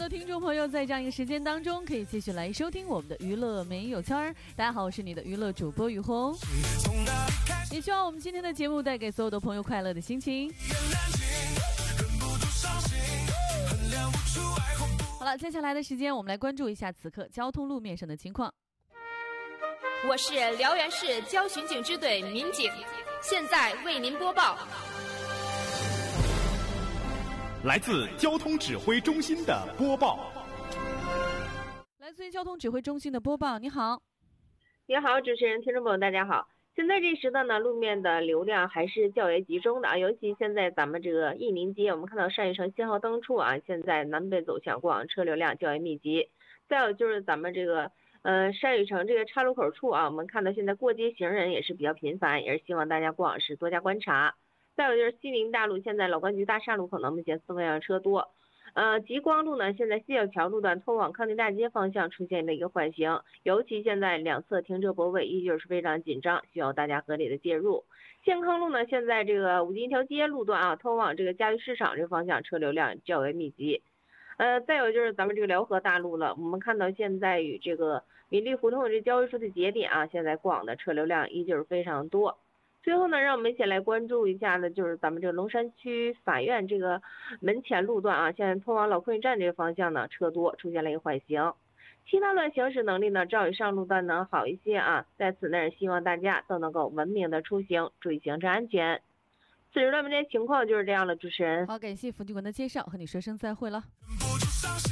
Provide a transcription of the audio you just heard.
听众朋友在这样一个时间当中可以继续来收听我们的娱乐没有圈儿。大家好，我是你的娱乐主播雨红，也希望我们今天的节目带给所有的朋友快乐的心情。好了，接下来的时间我们来关注一下此刻交通路面上的情况。 我是辽源市交巡警支队民警，现在为您播报。 来自交通指挥中心的播报。 来自于交通指挥中心的播报，你好。 你好，主持人，听众朋友，大家好。现在这时段呢，路面的流量还是较为集中的啊，尤其现在咱们这个义宁街，我们看到单玉成信号灯处啊，现在南北走向过往车流量较为密集。再有就是咱们这个单玉成这个岔路口处啊，我们看到现在过街行人也是比较频繁，也是希望大家过往时多加观察。再有就是西宁大路，现在老关局大厦路口呢，目前4方向车多。吉光路呢，现在西小桥路段通往康定大街方向出现了一个缓行，尤其现在两侧停车泊位依旧是非常紧张，需要大家合理的介入。健康路呢，现在这个五金一条街路段啊，通往这个家具市场这个方向车流量较为密集。再有就是咱们这个辽河大路了，我们看到现在与这个米粒胡同这交汇处的节点啊，现在过往的车流量依旧是非常多。最后呢，让我们一起来关注一下呢，就是咱们这个龙山区法院这个门前路段啊，现在通往老昆玉站这个方向呢车多，出现了一个缓行。其他段行驶能力呢，照以上路段能好一些啊。在此呢，希望大家都能够文明的出行，注意行车安全。此时段这些情况就是这样了，主持人。 好，感谢福警官的介绍，和你说声再会了。